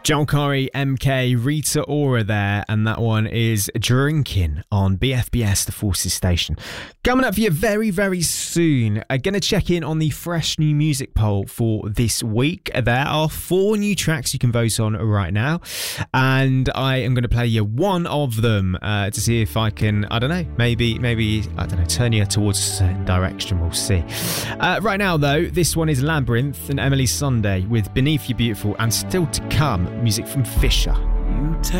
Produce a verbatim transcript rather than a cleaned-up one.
Joel Corry, M K, Rita Ora there, and that one is Drinking on B F B S, the Forces station. Coming up for you very, very soon, I'm going to check in on the fresh new music poll for this week. There are four new tracks you can vote on right now, and I am going to play you one of them uh, to see if I can, I don't know, maybe, maybe, I don't know, turn you towards a certain direction. We'll see. Uh, right now, though, this one is Labyrinth and Emily Sunday with Beneath You Beautiful, and still to come, music from Fisher. You tell